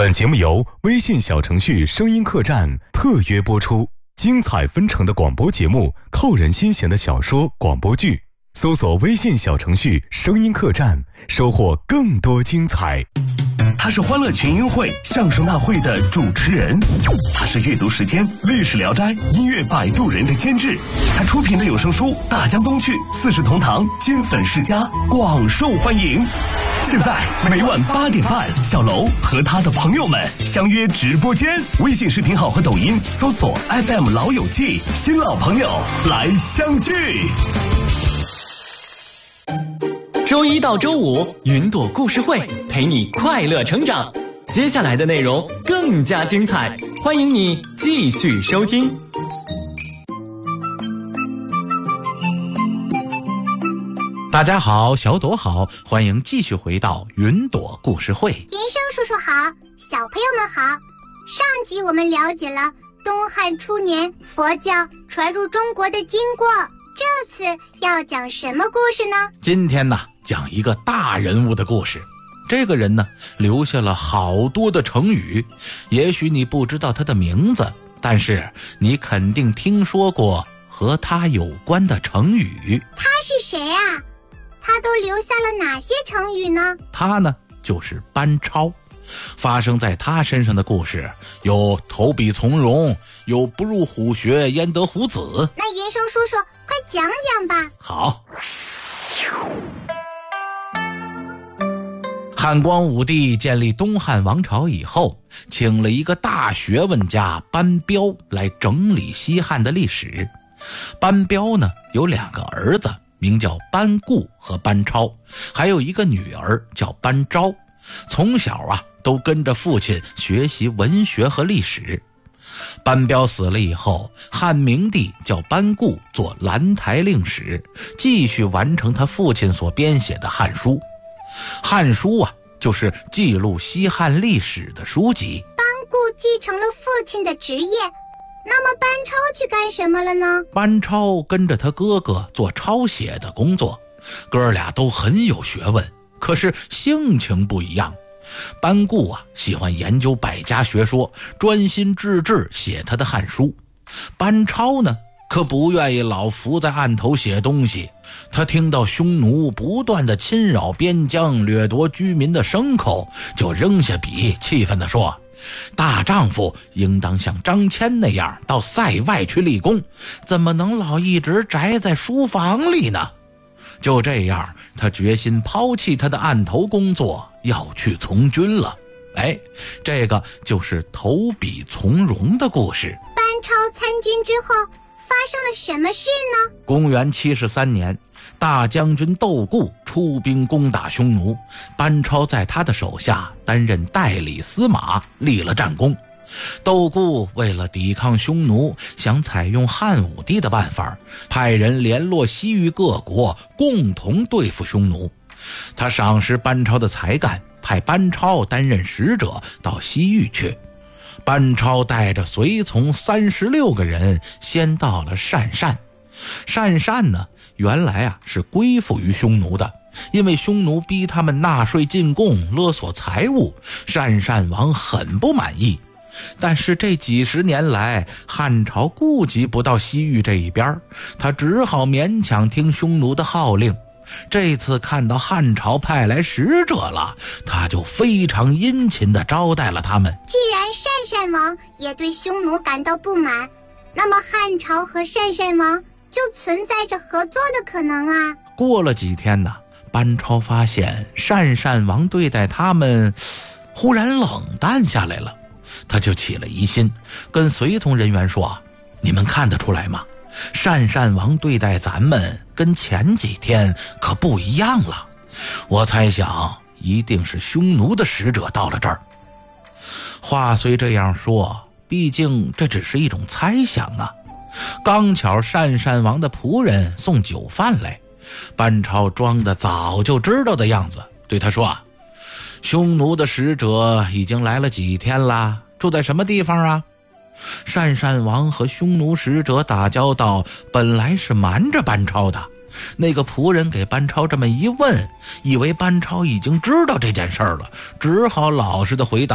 本节目由微信小程序声音客栈特约播出，精彩纷呈的广播节目，扣人心弦的小说广播剧，搜索微信小程序声音客栈，收获更多精彩。 他是欢乐群英会相声大会的主持人，他是阅读时间历史聊斋音乐摆渡人的监制，他出品的有声书《大江东去》四世同堂金粉世家广受欢迎。现在每晚8点半，小楼和他的朋友们相约直播间，微信视频号和抖音搜索 FM 老友记，新老朋友来相聚。 周一到周五，云朵故事会陪你快乐成长。接下来的内容更加精彩，欢迎你继续收听。 大家好，小朵好，欢迎继续回到云朵故事会。 银生叔叔好，小朋友们好。上集我们了解了东汉初年佛教传入中国的经过，这次要讲什么故事呢？ 今天呢，讲一个大人物的故事。这个人呢，留下了好多的成语，也许你不知道他的名字，但是你肯定听说过和他有关的成语。 他是谁啊？他都留下了哪些成语呢？ 他呢，就是班超。发生在他身上的故事有投笔从戎，有不入虎穴焉得虎子。 那银生叔叔快讲讲吧。 好。汉光武帝建立东汉王朝以后，请了一个大学问家班彪来整理西汉的历史。班彪呢，有2个儿子，名叫班固和班超，还有一个女儿叫班昭。从小都跟着父亲学习文学和历史。班彪死了以后，汉明帝叫班固做兰台令史，继续完成他父亲所编写的汉书。汉书就是记录西汉历史的书籍。 班固继承了父亲的职业，那么班超去干什么了呢？ 班超跟着他哥哥做抄写的工作，哥俩都很有学问，可是性情不一样。班固喜欢研究百家学说，专心致志写他的汉书。班超呢，可不愿意老伏在案头写东西。他听到匈奴不断地侵扰边疆，掠夺居民的牲口，就扔下笔，气愤地说：大丈夫应当像张骞那样到塞外去立功，怎么能老一直宅在书房里呢？就这样，他决心抛弃他的案头工作，要去从军了。这个就是投笔从戎的故事。 班超参军之后发生了什么事呢？ 公元73年，大将军窦固出兵攻打匈奴，班超在他的手下担任代理司马，立了战功。窦固为了抵抗匈奴，想采用汉武帝的办法，派人联络西域各国，共同对付匈奴。他赏识班超的才干，派班超担任使者到西域去。班超带着随从36个人，先到了鄯善。鄯善呢，原来是归附于匈奴的，因为匈奴逼他们纳税进贡，勒索财物，鄯善王很不满意。但是这几十年来，汉朝顾及不到西域这一边，他只好勉强听匈奴的号令。这次看到汉朝派来使者了，他就非常殷勤地招待了他们。 既然鄯善王也对匈奴感到不满，那么汉朝和鄯善王就存在着合作的可能啊。 过了几天呢，班超发现鄯善王对待他们忽然冷淡下来了，他就起了疑心，跟随从人员说：你们看得出来吗？鄯善王对待咱们跟前几天可不一样了。我猜想一定是匈奴的使者到了这儿。话虽这样说，毕竟这只是一种猜想啊。刚巧鄯善王的仆人送酒饭来，班超装的早就知道的样子，对他说：匈奴的使者已经来了几天了，住在什么地方啊？鄯善王和匈奴使者打交道，本来是瞒着班超的。那个仆人给班超这么一问，以为班超已经知道这件事了，只好老实的回答：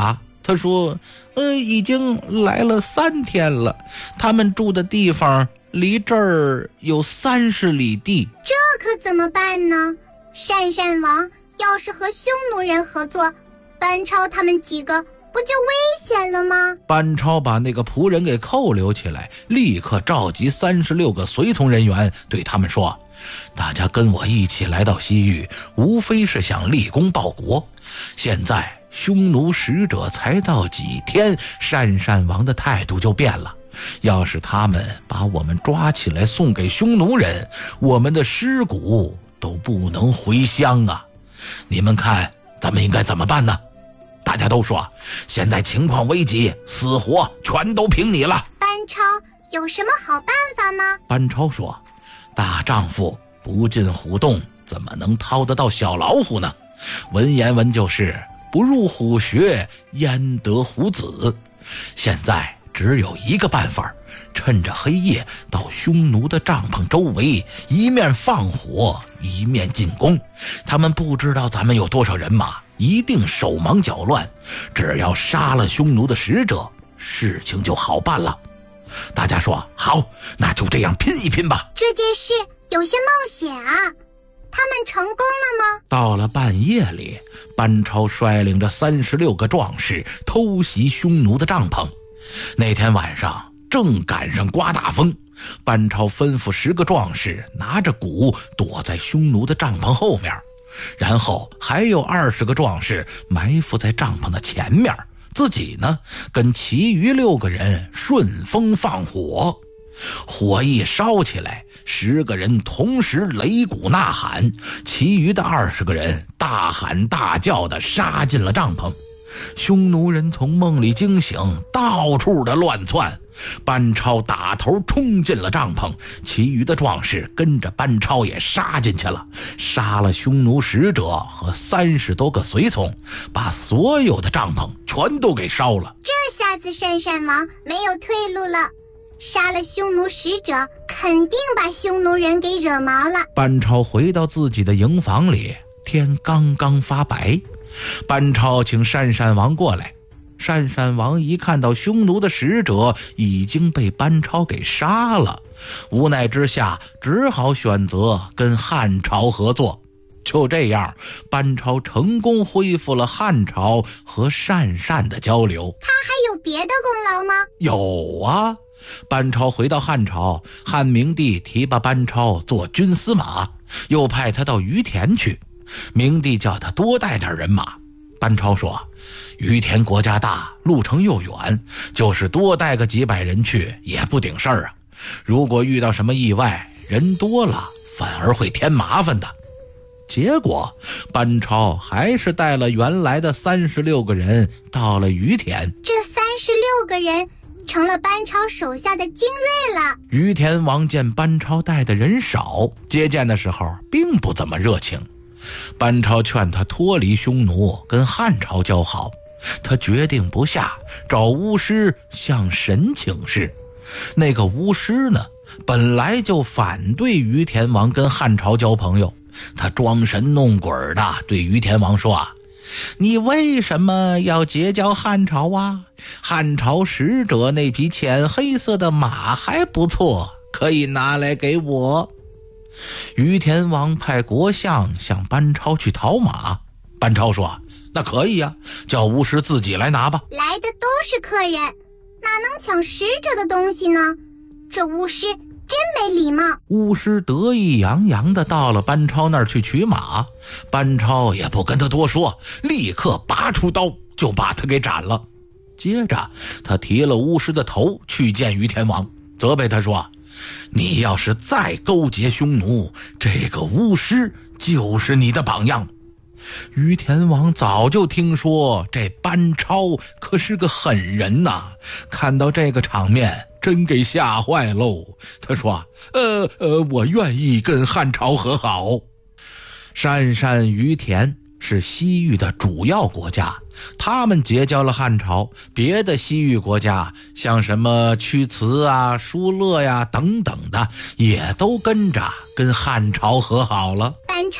他说已经来了3天了，他们住的地方离这儿有30里地。 这可怎么办呢？鄯善王要是和匈奴人合作，班超他们几个不就危险了吗？ 班超把那个仆人给扣留起来，立刻召集36个随从人员，对他们说，大家跟我一起来到西域，无非是想立功报国。现在匈奴使者才到几天，鄯善王的态度就变了。要是他们把我们抓起来送给匈奴人，我们的尸骨都不能回乡啊！你们看咱们应该怎么办呢？大家都说现在情况危急，死活全都凭你了。 班超有什么好办法吗？ 班超说，大丈夫不进虎洞，怎么能掏得到小老虎呢？文言文就是不入虎穴，焉得虎子。现在只有一个办法，趁着黑夜到匈奴的帐篷周围，一面放火一面进攻。他们不知道咱们有多少人马，一定手忙脚乱。只要杀了匈奴的使者，事情就好办了。大家说好，那就这样拼一拼吧。 这件事有些冒险啊，他们成功了吗？ 到了半夜里，班超率领着36个壮士偷袭匈奴的帐篷。那天晚上正赶上刮大风，班超吩咐10个壮士拿着鼓躲在匈奴的帐篷后面，然后还有20个壮士埋伏在帐篷的前面，自己呢跟其余6个人顺风放火。火一烧起来，10个人同时擂鼓呐喊，其余的20个人大喊大叫地杀进了帐篷。匈奴人从梦里惊醒，到处的乱窜。班超打头冲进了帐篷，其余的壮士跟着班超也杀进去了，杀了匈奴使者和30多个随从，把所有的帐篷全都给烧了。 这下子鄯善王没有退路了，杀了匈奴使者，肯定把匈奴人给惹毛了。 班超回到自己的营房里，天刚刚发白。班超请鄯善王过来，鄯善王一看到匈奴的使者已经被班超给杀了，无奈之下只好选择跟汉朝合作。就这样，班超成功恢复了汉朝和鄯善的交流。 他还有别的功劳吗？ 有啊，班超回到汉朝，汉明帝提拔班超做军司马，又派他到于田去。明帝叫他多带点人马。班超说，于田国家大，路程又远，就是多带个几百人去也不顶事儿啊。如果遇到什么意外，人多了反而会添麻烦的。结果班超还是带了原来的36个人到了于田。 这36个人成了班超手下的精锐了。 于田王见班超带的人少，接见的时候并不怎么热情。班超劝他脱离匈奴，跟汉朝交好。他决定不下，找巫师向神请示。那个巫师呢，本来就反对于田王跟汉朝交朋友。他装神弄鬼的对于田王说，你为什么要结交汉朝啊？汉朝使者那匹浅黑色的马还不错，可以拿来给我。于田王派国相向班超去讨马。班超说，那可以啊，叫巫师自己来拿吧。 来的都是客人，哪能抢使者的东西呢？这巫师真没礼貌。 巫师得意洋洋地到了班超那儿去取马，班超也不跟他多说，立刻拔出刀就把他给斩了。接着他提了巫师的头去见于田王，责备他说，你要是再勾结匈奴，这个巫师就是你的榜样。于田王早就听说这班超可是个狠人呐，看到这个场面真给吓坏喽。他说我愿意跟汉朝和好。鄯善、于田是西域的主要国家，他们结交了汉朝，别的西域国家像什么屈辞啊、疏勒呀等等的，也都跟着跟汉朝和好了。 班超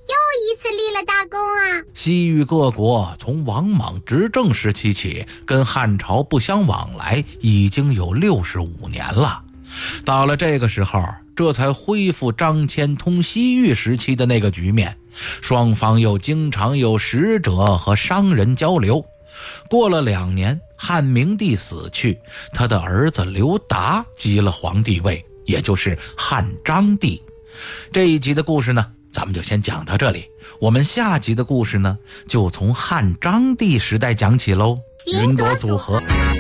一次立了大功啊！ 西域各国从王莽执政时期起，跟汉朝不相往来，已经有65年了。到了这个时候，这才恢复张骞通西域时期的那个局面，双方又经常有使者和商人交流。过了2年，汉明帝死去，他的儿子刘达即了皇帝位，也就是汉章帝。这一集的故事呢，咱们就先讲到这里。我们下集的故事呢，就从汉章帝时代讲起喽。 云朵组合。